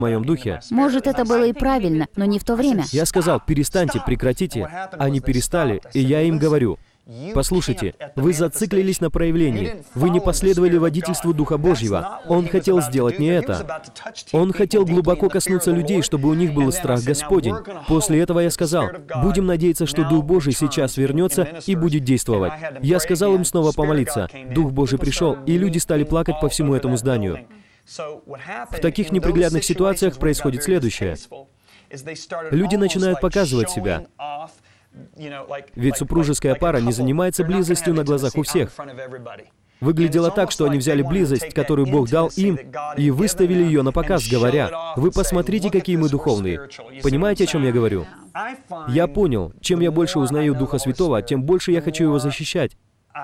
в моем духе. Может, это было и правильно, но не в то время. Я сказал: перестаньте, прекратите. Они перестали, и я им говорю: послушайте, вы зациклились на проявлении. Вы не последовали водительству Духа Божьего. Он хотел сделать не это. Он хотел глубоко коснуться людей, чтобы у них был страх Господень. После этого я сказал: будем надеяться, что Дух Божий сейчас вернется и будет действовать. Я сказал им снова помолиться. Дух Божий пришел, и люди стали плакать по всему этому зданию. В таких неприглядных ситуациях происходит следующее. Люди начинают показывать себя. Ведь супружеская пара не занимается близостью на глазах у всех. Выглядело так, что они взяли близость, которую Бог дал им, и выставили ее на показ, говоря: «Вы посмотрите, какие мы духовные». Понимаете, о чем я говорю? Я понял, чем я больше узнаю Духа Святого, тем больше я хочу Его защищать.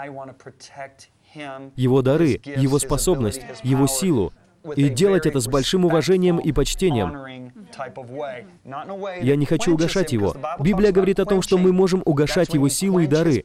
Его дары, Его способность, Его силу. И делать это с большим уважением и почтением. Я не хочу угашать Его. Библия говорит о том, что мы можем угашать Его силу и дары.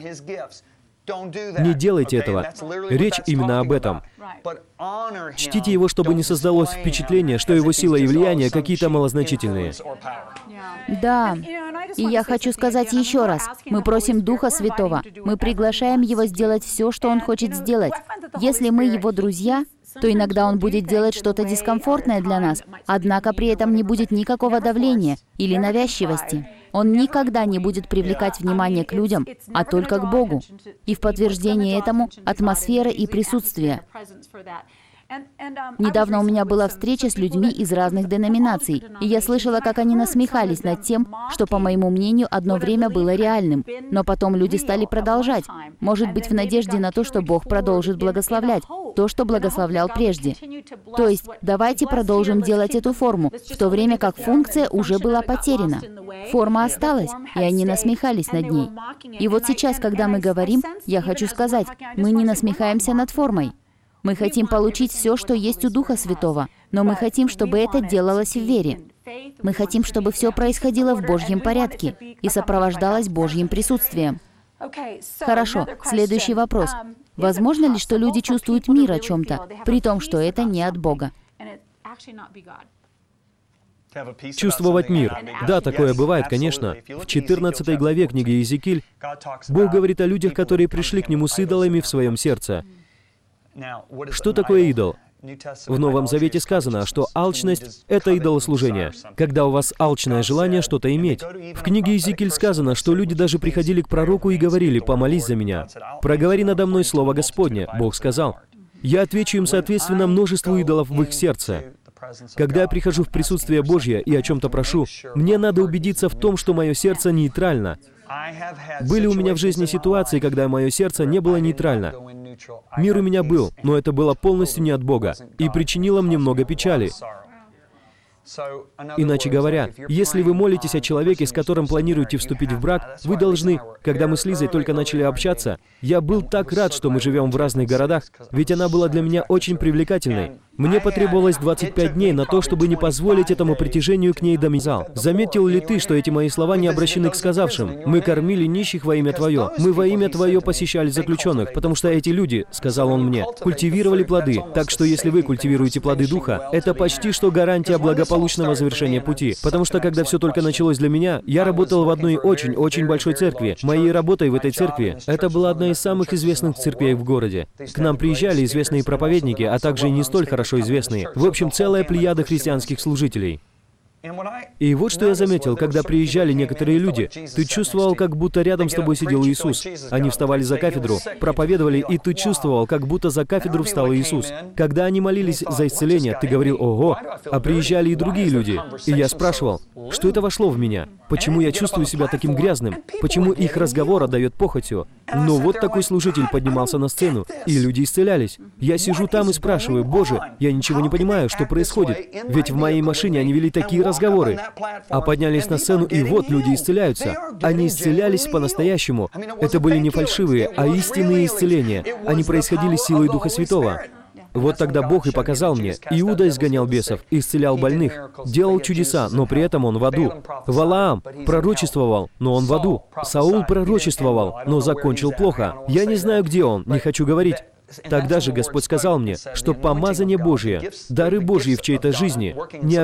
Не делайте этого. Речь именно об этом. Чтите Его, чтобы не создалось впечатление, что Его сила и влияние какие-то малозначительные. Да. И я хочу сказать еще раз. Мы просим Духа Святого. Мы приглашаем Его сделать все, что Он хочет сделать. Если мы Его друзья, то иногда Он будет делать что-то дискомфортное для нас, однако при этом не будет никакого давления или навязчивости. Он никогда не будет привлекать внимание к людям, а только к Богу. И в подтверждение этому атмосфера и присутствие. Недавно у меня была встреча с людьми из разных деноминаций, и я слышала, как они насмехались над тем, что, по моему мнению, одно время было реальным. Но потом люди стали продолжать, может быть, в надежде на то, что Бог продолжит благословлять то, что благословлял прежде. То есть, давайте продолжим делать эту форму, в то время как функция уже была потеряна. Форма осталась, и они насмехались над ней. И вот сейчас, когда мы говорим, я хочу сказать, мы не насмехаемся над формой. Мы хотим получить все, что есть у Духа Святого, но мы хотим, чтобы это делалось в вере. Мы хотим, чтобы все происходило в Божьем порядке и сопровождалось Божьим присутствием. Хорошо, следующий вопрос. Возможно ли, что люди чувствуют мир о чем-то, при том, что это не от Бога? Чувствовать мир. Да, такое бывает, конечно. В 14 главе книги Иезекииль Бог говорит о людях, которые пришли к Нему с идолами в своем сердце. Что такое идол? В Новом Завете сказано, что алчность — это идолослужение, когда у вас алчное желание что-то иметь. В книге Иезекииль сказано, что люди даже приходили к пророку и говорили: «Помолись за меня. Проговори надо мной слово Господне». Бог сказал: «Я отвечу им соответственно множеству идолов в их сердце». Когда я прихожу в присутствие Божье и о чем-то прошу, мне надо убедиться в том, что мое сердце нейтрально. Были у меня в жизни ситуации, когда мое сердце не было нейтрально. Мир у меня был, но это было полностью не от Бога и причинило мне много печали. Иначе говоря, если вы молитесь о человеке, с которым планируете вступить в брак, вы должны... Когда мы с Лизой только начали общаться, я был так рад, что мы живем в разных городах, ведь она была для меня очень привлекательной. Мне потребовалось 25 дней на то, чтобы не позволить этому притяжению к ней домизал. Заметил ли ты, что эти мои слова не обращены к сказавшим: «Мы кормили нищих во имя Твое, мы во имя Твое посещали заключенных», потому что эти люди, сказал он мне, культивировали плоды. Так что если вы культивируете плоды Духа, это почти что гарантия благополучного завершения пути. Потому что когда все только началось для меня, я работал в одной очень большой церкви. Моей работой в этой церкви, это была одна из самых известных церквей в городе. К нам приезжали известные проповедники, а также и не столь хорошо известные. В общем, целая плеяда христианских служителей. И вот что я заметил, когда приезжали некоторые люди, ты чувствовал, как будто рядом с тобой сидел Иисус. Они вставали за кафедру, проповедовали, и ты чувствовал, как будто за кафедру встал Иисус. Когда они молились за исцеление, ты говорил: «Ого!» А приезжали и другие люди. И я спрашивал, что это вошло в меня? Почему я чувствую себя таким грязным? Почему их разговор отдает похотью? Но вот такой служитель поднимался на сцену, и люди исцелялись. Я сижу там и спрашиваю: «Боже, я ничего не понимаю, что происходит. Ведь в моей машине они вели такие разговоры». А поднялись на сцену, и вот люди исцеляются. Они исцелялись по-настоящему. Это были не фальшивые, а истинные исцеления. Они происходили силой Духа Святого. Вот тогда Бог и показал мне. Иуда изгонял бесов, исцелял больных, делал чудеса, но при этом он в аду. Валаам пророчествовал, но он в аду. Саул пророчествовал, но закончил плохо. Я не знаю, где он, не хочу говорить. Тогда же Господь сказал мне, что помазание Божие, дары Божьи в чьей-то жизни не